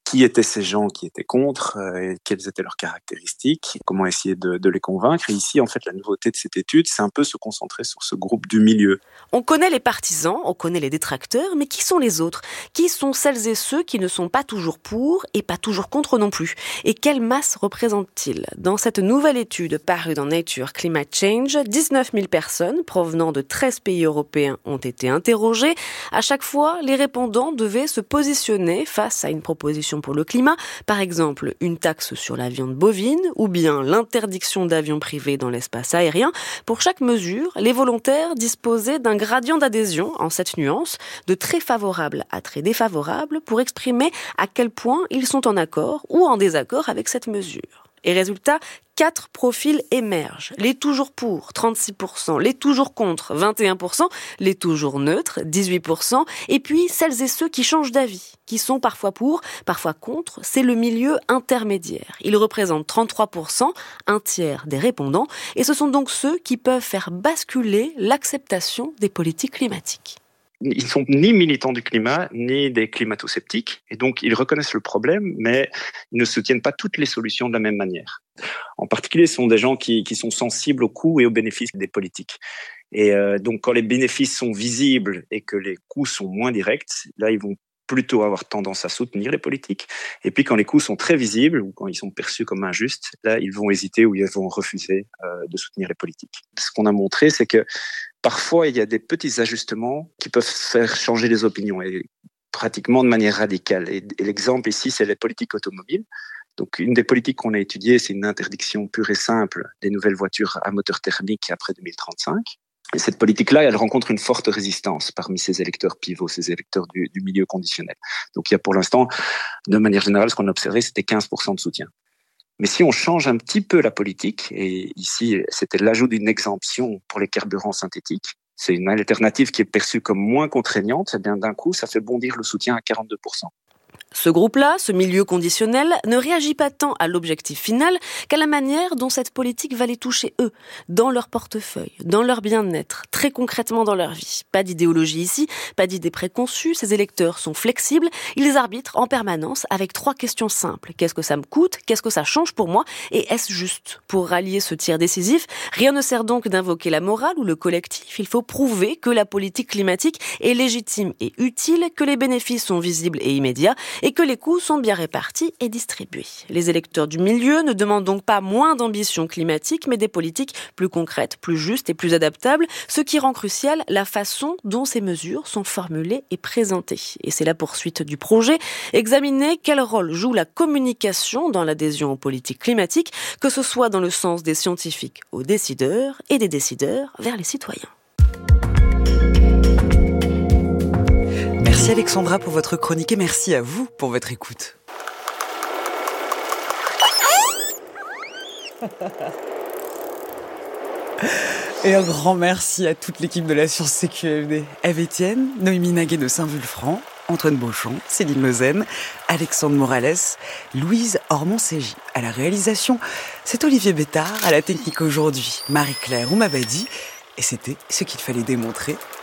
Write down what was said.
qui étaient ces gens qui étaient contre, et quelles étaient leurs caractéristiques, comment essayer de les convaincre. Et ici, en fait, la nouveauté de cette étude, c'est un peu se concentrer sur ce groupe du milieu. On connaît les partisans, on connaît les détracteurs, mais qui sont les autres ? Qui sont celles et ceux qui ne sont pas toujours pour et pas toujours contre non plus ? Et quelle masse représentent-ils ? Dans cette nouvelle étude parue dans Nature Climate Change, 19 000 personnes provenant de 13 pays européens ont été interrogées. À chaque fois, les répondants devaient se positionner face à une proposition pour le climat, par exemple une taxe sur la viande bovine ou bien l'interdiction d'avions privés dans l'espace aérien. Pour chaque mesure, les volontaires disposaient d'un gradient d'adhésion en 7 nuances, de très favorable à très défavorable, pour exprimer à quel point ils sont en accord ou en désaccord avec cette mesure. Et résultat, 4 profils émergent. Les toujours pour, 36%, les toujours contre, 21%, les toujours neutres, 18%, et puis celles et ceux qui changent d'avis, qui sont parfois pour, parfois contre, c'est le milieu intermédiaire. Ils représentent 33%, un tiers des répondants, et ce sont donc ceux qui peuvent faire basculer l'acceptation des politiques climatiques. Ils ne sont ni militants du climat, ni des climato-sceptiques, et donc ils reconnaissent le problème, mais ils ne soutiennent pas toutes les solutions de la même manière. En particulier, ce sont des gens qui sont sensibles aux coûts et aux bénéfices des politiques. Et donc quand les bénéfices sont visibles et que les coûts sont moins directs, là ils vont plutôt avoir tendance à soutenir les politiques. Et puis quand les coûts sont très visibles ou quand ils sont perçus comme injustes, là ils vont hésiter ou ils vont refuser de soutenir les politiques. Ce qu'on a montré, c'est que parfois, il y a des petits ajustements qui peuvent faire changer les opinions, et pratiquement de manière radicale. Et l'exemple ici, c'est les politiques automobiles. Donc, une des politiques qu'on a étudiées, c'est une interdiction pure et simple des nouvelles voitures à moteur thermique après 2035. Et cette politique-là, elle rencontre une forte résistance parmi ces électeurs pivots, ces électeurs du milieu conditionnel. Donc, il y a pour l'instant, de manière générale, ce qu'on a observé, c'était 15% de soutien. Mais si on change un petit peu la politique, et ici, c'était l'ajout d'une exemption pour les carburants synthétiques, c'est une alternative qui est perçue comme moins contraignante, et bien d'un coup, ça fait bondir le soutien à 42%. Ce groupe-là, ce milieu conditionnel, ne réagit pas tant à l'objectif final qu'à la manière dont cette politique va les toucher eux, dans leur portefeuille, dans leur bien-être, très concrètement dans leur vie. Pas d'idéologie ici, pas d'idées préconçues, ces électeurs sont flexibles, ils arbitrent en permanence avec 3 questions simples. Qu'est-ce que ça me coûte ? Qu'est-ce que ça change pour moi ? Et est-ce juste ? Pour rallier ce tir décisif, rien ne sert donc d'invoquer la morale ou le collectif, il faut prouver que la politique climatique est légitime et utile, que les bénéfices sont visibles et immédiats, et que les coûts sont bien répartis et distribués. Les électeurs du milieu ne demandent donc pas moins d'ambition climatique, mais des politiques plus concrètes, plus justes et plus adaptables, ce qui rend crucial la façon dont ces mesures sont formulées et présentées. Et c'est la poursuite du projet, examiner quel rôle joue la communication dans l'adhésion aux politiques climatiques, que ce soit dans le sens des scientifiques aux décideurs et des décideurs vers les citoyens. Merci Alexandra pour votre chronique et merci à vous pour votre écoute. Et un grand merci à toute l'équipe de la Science CQFD. Eve Etienne, Noémie Naguet de Saint-Vulfranc, Antoine Beauchamp, Céline Lausanne, Alexandre Morales, Louise Ormond-Ségy. À la réalisation, c'est Olivier Bétard, à la technique aujourd'hui, Marie-Claire Oumabadi. Et c'était ce qu'il fallait démontrer